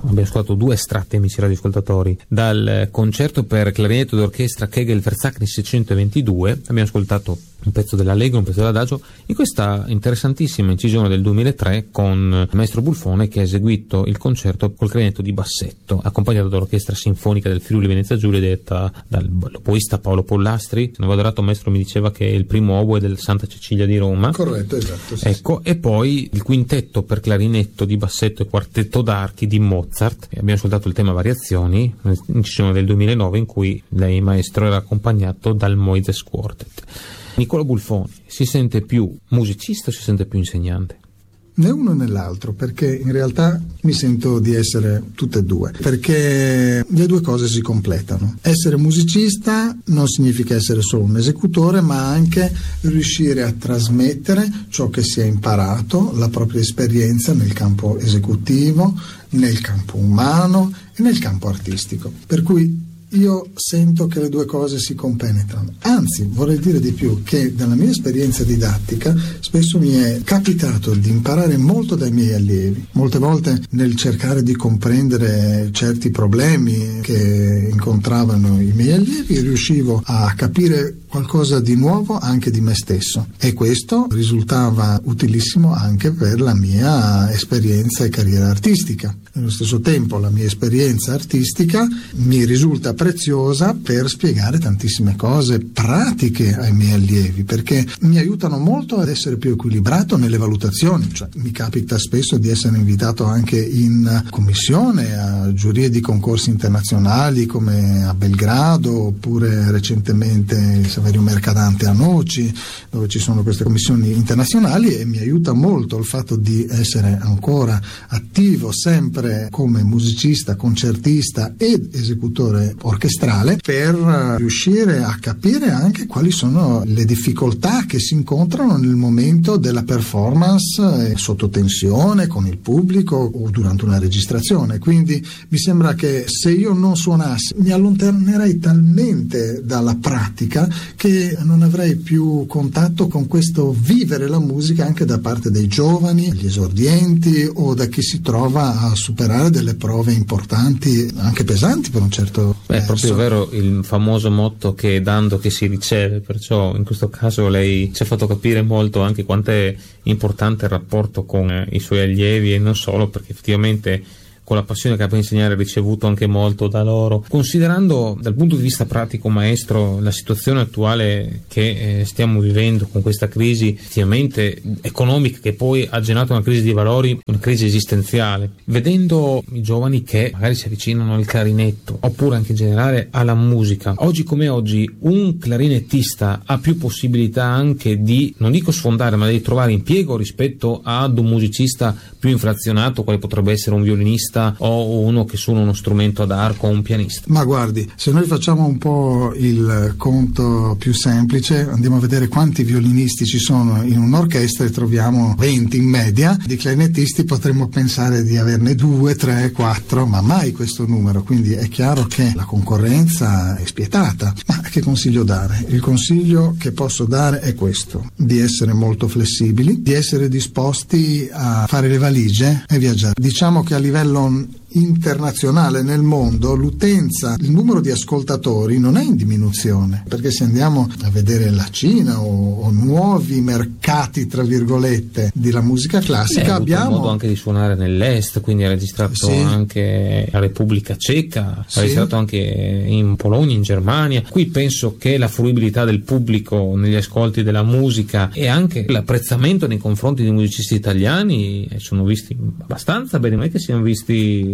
abbiamo ascoltato due estratti, amici radioascoltatori, dal concerto per clarinetto d'orchestra Kegel Verzaknis 622. Abbiamo ascoltato un pezzo dell'Allegro, un pezzo dell'Adagio, in questa interessantissima incisione del 2003 con il maestro Bulfone, che ha eseguito il concerto col clarinetto di bassetto, accompagnato dall'orchestra sinfonica del Friuli Venezia Giulia, detta dall'oboista Paolo Pollastri. Se non vado errato, il maestro mi diceva che il primo oboe del Santa Cecilia di Roma. Corretto, esatto. Sì, ecco, e poi il quintetto per clarinetto di bassetto e quartetto d'archi di Mozart. Abbiamo ascoltato il tema Variazioni, incisione del 2009, in cui lei, maestro, era accompagnato dal Moises Quartet. Nicola Bulfone si sente più musicista o si sente più insegnante? Né uno né l'altro, perché in realtà mi sento di essere tutte e due, perché le due cose si completano. Essere musicista non significa essere solo un esecutore, ma anche riuscire a trasmettere ciò che si è imparato, la propria esperienza nel campo esecutivo, nel campo umano e nel campo artistico. Per cui io sento che le due cose si compenetrano. Anzi, vorrei dire di più, che dalla mia esperienza didattica spesso mi è capitato di imparare molto dai miei allievi. Molte volte, nel cercare di comprendere certi problemi che incontravano i miei allievi, riuscivo a capire qualcosa di nuovo anche di me stesso, e questo risultava utilissimo anche per la mia esperienza e carriera artistica. Nello stesso tempo la mia esperienza artistica mi risulta preziosa per spiegare tantissime cose pratiche ai miei allievi, perché mi aiutano molto ad essere più equilibrato nelle valutazioni. Cioè, mi capita spesso di essere invitato anche in commissione a giurie di concorsi internazionali come a Belgrado, oppure recentemente Saverio Mercadante a Noci, dove ci sono queste commissioni internazionali, e mi aiuta molto il fatto di essere ancora attivo sempre come musicista, concertista ed esecutore orchestrale, per riuscire a capire anche quali sono le difficoltà che si incontrano nel momento della performance sotto tensione con il pubblico o durante una registrazione. Quindi mi sembra che se io non suonassi mi allontanerei talmente dalla pratica che non avrei più contatto con questo vivere la musica anche da parte dei giovani, gli esordienti, o da chi si trova a superare delle prove importanti, anche pesanti per un certo È proprio vero il famoso motto che è dando che si riceve, perciò in questo caso lei ci ha fatto capire molto anche quanto è importante il rapporto con i suoi allievi, e non solo, perché effettivamente con la passione che ha per insegnare ha ricevuto anche molto da loro. Considerando dal punto di vista pratico, maestro, la situazione attuale che stiamo vivendo con questa crisi effettivamente economica, che poi ha generato una crisi di valori, una crisi esistenziale, vedendo i giovani che magari si avvicinano al clarinetto oppure anche in generale alla musica, oggi come oggi un clarinettista ha più possibilità anche di, non dico sfondare, ma di trovare impiego rispetto ad un musicista più inflazionato quale potrebbe essere un violinista o uno che suona uno strumento ad arco o un pianista? Ma guardi, se noi facciamo un po' il conto più semplice, andiamo a vedere quanti violinisti ci sono in un'orchestra e troviamo 20 in media. Di clarinettisti potremmo pensare di averne 2, 3, 4, ma mai questo numero. Quindi è chiaro che la concorrenza è spietata. Ma che consiglio dare? Il consiglio che posso dare è questo: di essere molto flessibili, di essere disposti a fare le valigie e viaggiare. Diciamo che a livello internazionale nel mondo l'utenza, il numero di ascoltatori non è in diminuzione, perché se andiamo a vedere la Cina o nuovi mercati tra virgolette della musica classica, abbiamo modo anche di suonare nell'est, quindi ha registrato anche la Repubblica Ceca, ha registrato anche in Polonia, in Germania. Qui penso che la fruibilità del pubblico negli ascolti della musica e anche l'apprezzamento nei confronti dei musicisti italiani sono visti abbastanza bene, non è che siano visti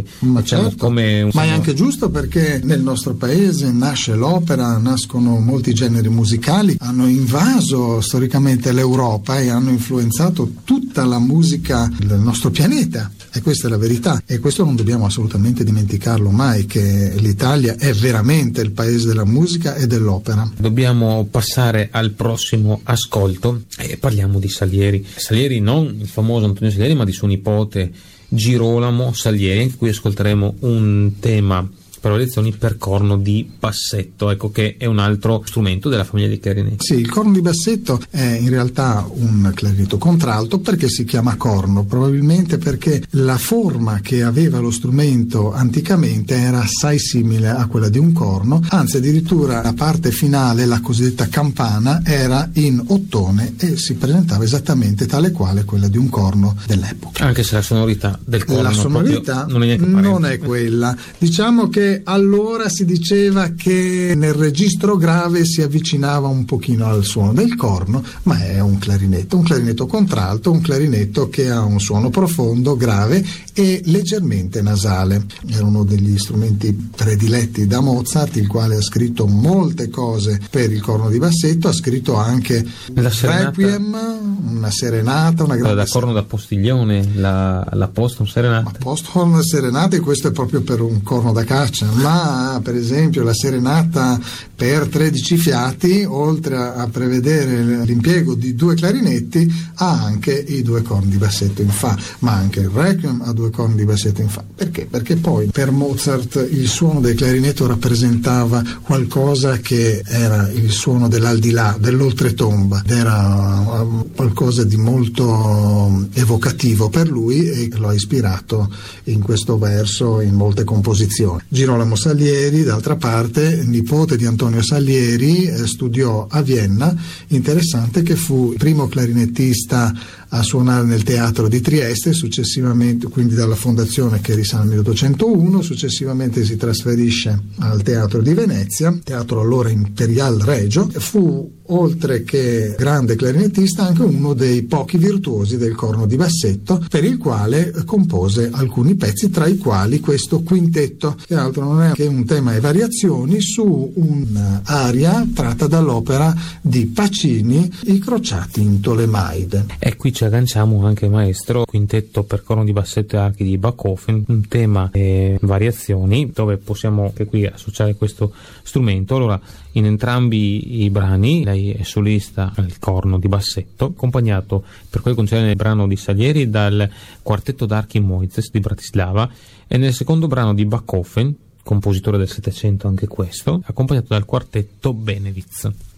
come un... Ma è anche giusto, perché nel nostro paese nasce l'opera, nascono molti generi musicali, hanno invaso storicamente l'Europa e hanno influenzato tutta la musica del nostro pianeta, e questa è la verità, e questo non dobbiamo assolutamente dimenticarlo mai, che l'Italia è veramente il paese della musica e dell'opera. Dobbiamo passare al prossimo ascolto e parliamo di Salieri, non il famoso Antonio Salieri, ma di suo nipote Girolamo Salieri. Qui ascolteremo un tema però lezioni per corno di bassetto, ecco, che è un altro strumento della famiglia dei clarinetti. Sì, il corno di bassetto è in realtà un clarinetto contralto. Perché si chiama corno? Probabilmente perché la forma che aveva lo strumento anticamente era assai simile a quella di un corno, anzi addirittura la parte finale, la cosiddetta campana, era in ottone e si presentava esattamente tale quale quella di un corno dell'epoca. Anche se la sonorità del corno la sonorità non è quella. Diciamo che allora si diceva che nel registro grave si avvicinava un pochino al suono del corno, ma è un clarinetto contralto, un clarinetto che ha un suono profondo, grave e leggermente nasale. Era uno degli strumenti prediletti da Mozart, il quale ha scritto molte cose per il corno di bassetto, ha scritto anche Requiem, una serenata, una grande da corno da postiglione, la Posthorn serenata. Ma Posthorn serenate, questo è proprio per un corno da caccia, ma per esempio la serenata per 13 fiati, oltre a prevedere l'impiego di 2 clarinetti, ha anche i 2 corni di bassetto in fa, ma anche il Requiem ha 2 corni di bassetto in fa. Perché? Perché poi per Mozart il suono del clarinetto rappresentava qualcosa che era il suono dell'aldilà, dell'oltretomba, era qualcosa di molto evocativo per lui e lo ha ispirato in questo verso in molte composizioni. Girolamo Salieri, d'altra parte, nipote di Antonio Salieri, studiò a Vienna. Interessante che fu il primo clarinettista a suonare nel teatro di Trieste, successivamente, quindi dalla fondazione che risale al 1801, successivamente si trasferisce al teatro di Venezia, teatro allora Imperial Regio. Fu, oltre che grande clarinettista, anche uno dei pochi virtuosi del corno di bassetto, per il quale compose alcuni pezzi, tra i quali questo quintetto, che altro non è che un tema e variazioni su un'aria tratta dall'opera di Pacini, I crociati in Tolemaide. E qui ci agganciamo anche, maestro, quintetto per corno di bassetto e archi di Bachofen, un tema e variazioni, dove possiamo anche qui associare questo strumento. Allora, in entrambi i brani lei è solista al corno di bassetto, accompagnato, per quel che concerne il brano di Salieri, dal quartetto d'archi Moises di Bratislava, e nel secondo brano di Bachofen, compositore del Settecento anche questo, accompagnato dal quartetto Benewitz.